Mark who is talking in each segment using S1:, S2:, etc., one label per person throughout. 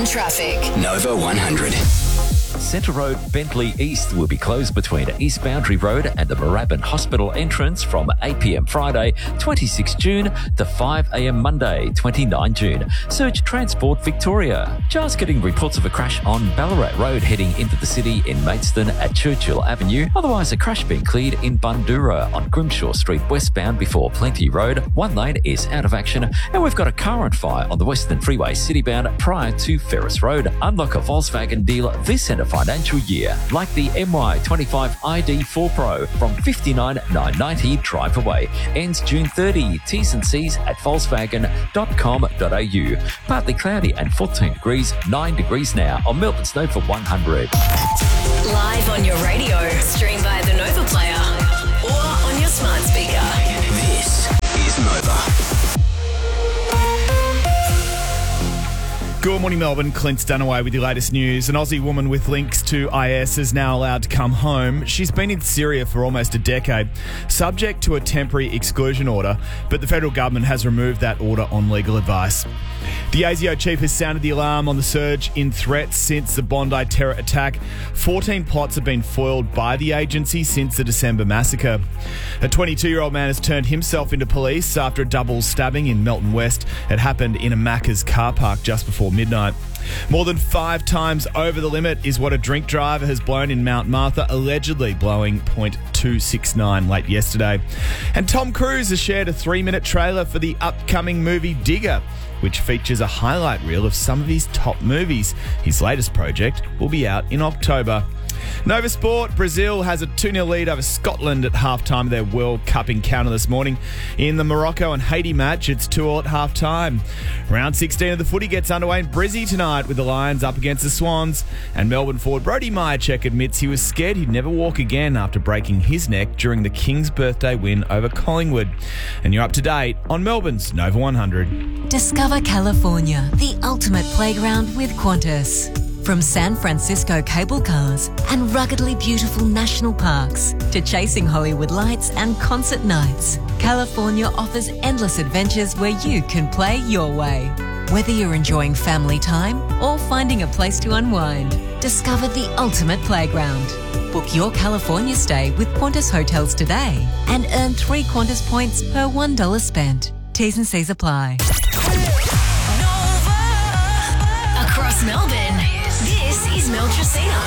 S1: traffic.
S2: Nova 100.
S3: Centre Road, Bentley East will be closed between East Boundary Road and the Moorabbin Hospital entrance from 8 p.m. Friday, 26 June to 5 a.m. Monday, 29 June. Search Transport Victoria. Just getting reports of a crash on Ballarat Road heading into the city in Maidstone at Churchill Avenue. Otherwise, a crash being cleared in Bundoora on Grimshaw Street westbound before Plenty Road. One lane is out of action, and we've got a car on fire on the Western Freeway citybound prior to Ferris Road. Unlock a Volkswagen deal this end of financial year, like the MY25 ID4 Pro from $59,990 drive away. Ends June 30. T's and C's at volkswagen.com.au. Partly cloudy and 14 degrees, 9 degrees now on Melbourne's Nova 100.
S1: Live on your radio, stream via the Nova Player or on your smart speaker.
S2: This is Nova.
S4: Good morning, Melbourne. Clint Dunaway with your latest news. An Aussie woman with links to IS is now allowed to come home. She's been in Syria for almost a decade, subject to a temporary exclusion order, but the federal government has removed that order on legal advice. The ASIO chief has sounded the alarm on the surge in threats since the Bondi terror attack. 14 plots have been foiled by the agency since the December massacre. A 22-year-old man has turned himself into police after a double stabbing in Melton West. It happened in a Macca's car park just before midnight. More than 5 times over the limit is what a drink driver has blown in Mount Martha, allegedly blowing .269 late yesterday. And Tom Cruise has shared a 3-minute trailer for the upcoming movie Digger, which features a highlight reel of some of his top movies. His latest project will be out in October. Nova Sport, Brazil has a 2-0 lead over Scotland at half-time of their World Cup encounter this morning. In the Morocco and Haiti match, it's 2-2 at half-time. Round 16 of the footy gets underway in Brizzy tonight with the Lions up against the Swans. And Melbourne forward Brody Myercheck admits he was scared he'd never walk again after breaking his neck during the Kings' birthday win over Collingwood. And you're up to date on Melbourne's Nova 100.
S5: Discover California, the ultimate playground with Qantas. From San Francisco cable cars and ruggedly beautiful national parks to chasing Hollywood lights and concert nights, California offers endless adventures where you can play your way. Whether you're enjoying family time or finding a place to unwind, discover the ultimate playground. Book your California stay with Qantas Hotels today and earn 3 Qantas points per $1 spent. T's and C's apply.
S1: Across Melbourne, this is Mel Tracina.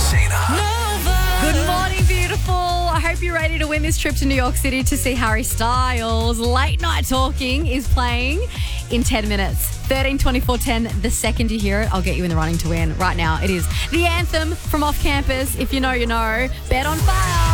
S6: Good morning, beautiful. I hope you're ready to win this trip to New York City to see Harry Styles. Late Night Talking is playing in 10 minutes. 13 24 10. The second you hear it, I'll get you in the running to win. Right now, it is the anthem from Off Campus. If you know, you know. Bet on Fire.